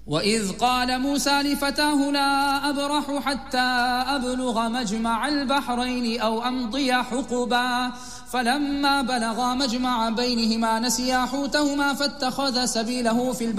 وإذ قال موسى لفتاه لا أبرح حتى أبلغ مجمع البحرين أو أمضي حقبا فلما بلغا مجمع بينهما نسيا حوتهما فاتخذ سبيله في البحر